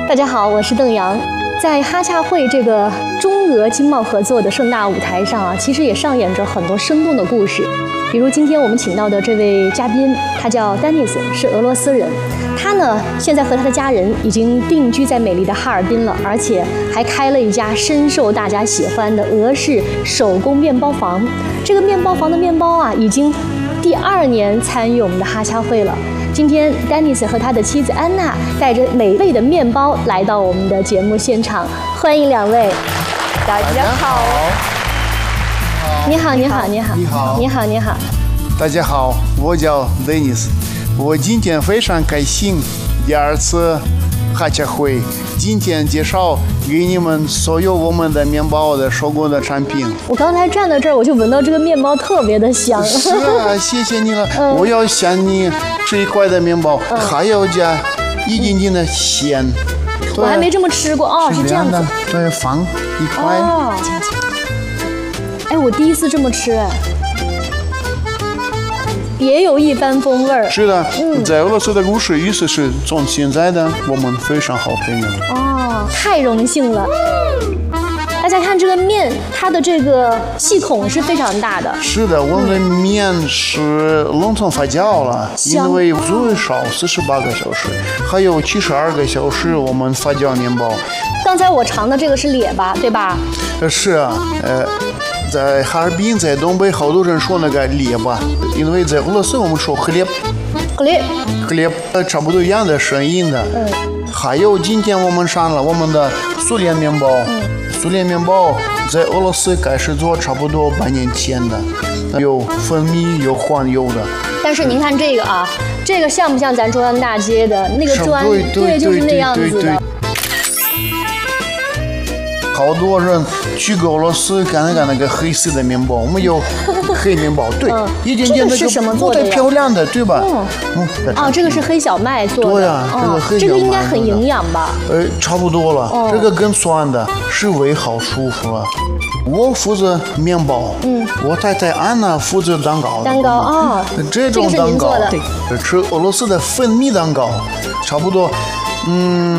大家好，我是邓阳。在哈洽会这个中俄经贸合作的盛大舞台上啊，其实也上演着很多生动的故事。比如今天我们请到的这位嘉宾，他叫丹尼斯，是俄罗斯人。他呢，现在和他的家人已经定居在美丽的哈尔滨了，而且还开了一家深受大家喜欢的俄式手工面包房。这个面包房的面包啊，已经第2年参与我们的哈洽会了。今天丹尼斯和他的妻子安娜带着美味的面包来到我们的节目现场，欢迎2位。大家好。你好，你好，你好， 你好， 你好，你好。 大家好，我叫 Denis， 我今天非常开心，第2次哈洽会，今天介绍给你们所有我们的面包的手工的产品。 我刚才站在这儿，我就闻到这个面包特别的香。 是啊，谢谢你了。我要向你这一块的面包，还要加一点点的咸。 我还没这么吃过哦，是这样的。 对，放一块。 哦，哎，我第一次这么吃，哎，别有一番风味儿。 是的，在俄罗斯的故事意思是从现在的我们非常好朋友。 哦，太荣幸了。大家看这个面，它的这个气孔是非常大的。 是的，我们的面是冷冻发酵了，因为最少48个小时，还有72个小时我们发酵面包。 刚才我尝的这个是列巴，对吧？ 是啊，在哈尔滨，在东北，好多人说那个列巴，因为在俄罗斯我们说хлеб，差不多一样的声音的。还有今天我们上了我们的苏联面包。苏联面包在俄罗斯开始做差不多8年前的，有粉米有黄油的。 但是您看这个啊，这个像不像咱中央大街的那个砖？对，就是那样子的。 好多人去俄罗斯看那个黑色的面包，我们有黑面包，对，一点点那个不太漂亮的，对吧？ 这个是黑小麦做的。 对呀，这个黑小麦。 这个应该很营养吧？ 差不多了。这个更酸的，是胃好舒服了。我负责面包，我太太安娜负责蛋糕。 蛋糕啊， 这种蛋糕，吃俄罗斯的粉米蛋糕，差不多，